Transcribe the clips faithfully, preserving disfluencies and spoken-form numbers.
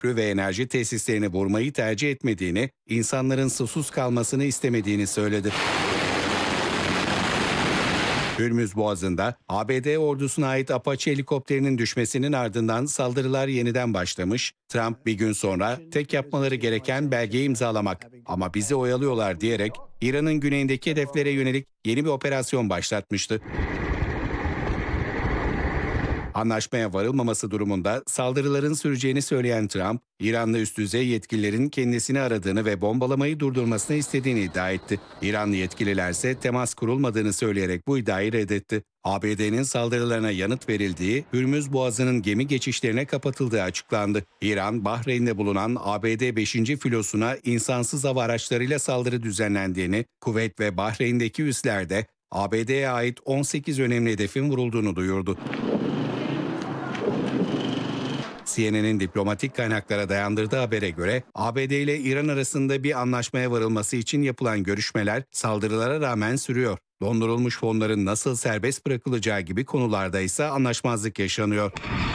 köprü ve enerji tesislerini vurmayı tercih etmediğini, insanların susuz kalmasını istemediğini söyledi. Hürmüz Boğazı'nda A B D ordusuna ait Apache helikopterinin düşmesinin ardından saldırılar yeniden başlamış. Trump bir gün sonra tek yapmaları gereken belgeyi imzalamak ama bizi oyalıyorlar diyerek İran'ın güneyindeki hedeflere yönelik yeni bir operasyon başlatmıştı. Anlaşmaya varılmaması durumunda saldırıların süreceğini söyleyen Trump, İranlı üst düzey yetkililerin kendisini aradığını ve bombalamayı durdurmasını istediğini iddia etti. İranlı yetkililerse temas kurulmadığını söyleyerek bu iddiayı reddetti. A B D'nin saldırılarına yanıt verildiği, Hürmüz Boğazı'nın gemi geçişlerine kapatıldığı açıklandı. İran, Bahreyn'de bulunan A B D beşinci filosuna insansız hava araçlarıyla saldırı düzenlendiğini, Kuveyt ve Bahreyn'deki üslerde A B D'ye ait on sekiz önemli hedefin vurulduğunu duyurdu. C N N'in diplomatik kaynaklara dayandırdığı habere göre A B D ile İran arasında bir anlaşmaya varılması için yapılan görüşmeler saldırılara rağmen sürüyor. Dondurulmuş fonların nasıl serbest bırakılacağı gibi konularda ise anlaşmazlık yaşanıyor.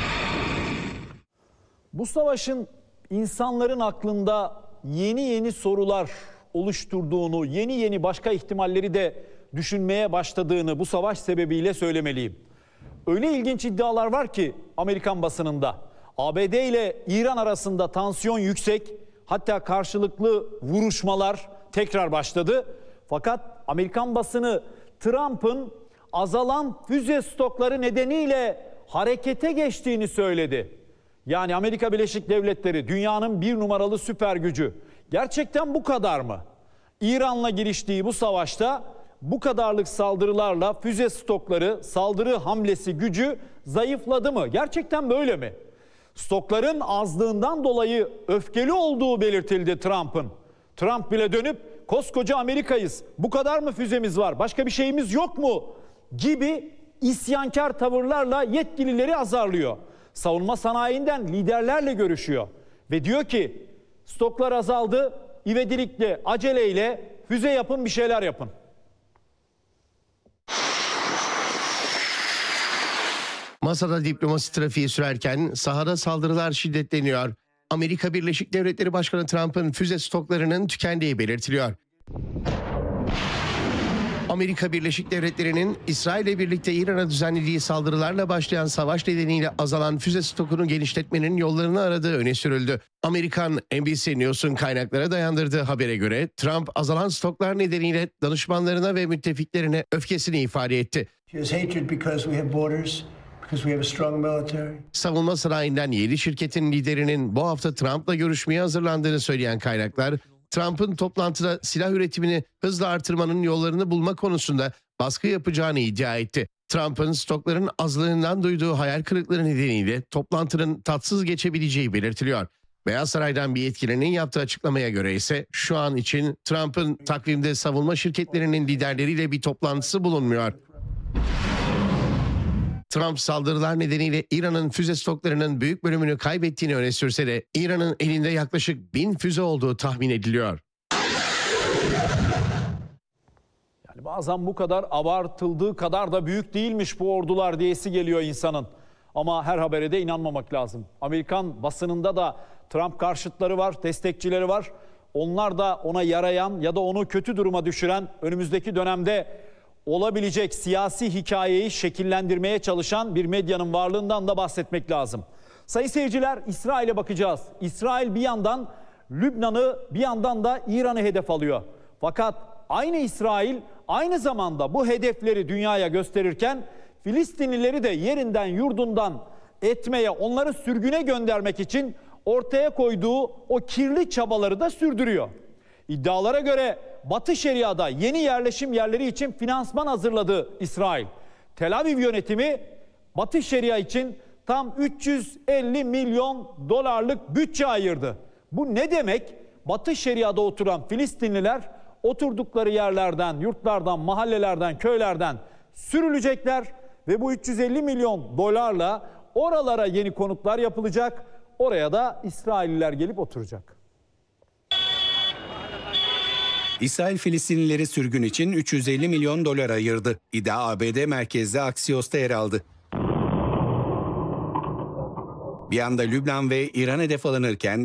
Bu savaşın insanların aklında yeni yeni sorular oluşturduğunu, yeni yeni başka ihtimalleri de düşünmeye başladığını bu savaş sebebiyle söylemeliyim. Öyle ilginç iddialar var ki Amerikan basınında. A B D ile İran arasında tansiyon yüksek, hatta karşılıklı vuruşmalar tekrar başladı. Fakat Amerikan basını Trump'ın azalan füze stokları nedeniyle harekete geçtiğini söyledi. Yani Amerika Birleşik Devletleri dünyanın bir numaralı süper gücü. Gerçekten bu kadar mı? İran'la giriştiği bu savaşta bu kadarlık saldırılarla füze stokları, saldırı hamlesi gücü zayıfladı mı? Gerçekten böyle mi? Stokların azlığından dolayı öfkeli olduğu belirtildi Trump'ın. Trump bile dönüp koskoca Amerika'yız, bu kadar mı füzemiz var, başka bir şeyimiz yok mu gibi isyankar tavırlarla yetkilileri azarlıyor. Savunma sanayinden liderlerle görüşüyor ve diyor ki stoklar azaldı, ivedilikle, aceleyle füze yapın, bir şeyler yapın. Masada diplomasi trafiği sürerken sahada saldırılar şiddetleniyor. Amerika Birleşik Devletleri Başkanı Trump'ın füze stoklarının tükendiği belirtiliyor. Amerika Birleşik Devletleri'nin İsrail'le birlikte İran'a düzenlediği saldırılarla başlayan savaş nedeniyle azalan füze stokunu genişletmenin yollarını aradığı öne sürüldü. Amerikan N B C News'un kaynaklara dayandırdığı habere göre Trump azalan stoklar nedeniyle danışmanlarına ve müttefiklerine öfkesini ifade etti. Savunma sanayinden yedi şirketin liderinin bu hafta Trump'la görüşmeye hazırlandığını söyleyen kaynaklar, Trump'ın toplantıda silah üretimini hızla artırmanın yollarını bulma konusunda baskı yapacağını iddia etti. Trump'ın stokların azlığından duyduğu hayal kırıklığı nedeniyle toplantının tatsız geçebileceği belirtiliyor. Beyaz Saray'dan bir yetkilinin yaptığı açıklamaya göre ise şu an için Trump'ın takvimde savunma şirketlerinin liderleriyle bir toplantısı bulunmuyor. Trump saldırılar nedeniyle İran'ın füze stoklarının büyük bölümünü kaybettiğini öne sürse de İran'ın elinde yaklaşık bin füze olduğu tahmin ediliyor. Yani bazen bu kadar abartıldığı kadar da büyük değilmiş bu ordular diyesi geliyor insanın. Ama her habere de inanmamak lazım. Amerikan basınında da Trump karşıtları var, destekçileri var. Onlar da ona yarayan ya da onu kötü duruma düşüren, önümüzdeki dönemde olabilecek siyasi hikayeyi şekillendirmeye çalışan bir medyanın varlığından da bahsetmek lazım. Sayın seyirciler, İsrail'e bakacağız. İsrail bir yandan Lübnan'ı, bir yandan da İran'ı hedef alıyor. Fakat aynı İsrail aynı zamanda bu hedefleri dünyaya gösterirken Filistinlileri de yerinden yurdundan etmeye, onları sürgüne göndermek için ortaya koyduğu o kirli çabaları da sürdürüyor. İddialara göre Batı Şeria'da yeni yerleşim yerleri için finansman hazırladı İsrail. Tel Aviv yönetimi Batı Şeria için tam üç yüz elli milyon dolarlık bütçe ayırdı. Bu ne demek? Batı Şeria'da oturan Filistinliler oturdukları yerlerden, yurtlardan, mahallelerden, köylerden sürülecekler ve bu üç yüz elli milyon dolarla oralara yeni konutlar yapılacak. Oraya da İsrailliler gelip oturacak. İsrail Filistinlileri sürgün için üç yüz elli milyon dolar ayırdı. İddia A B D merkezli Axios'ta yer aldı. Bir yanda Lübnan ve İran hedef alınırken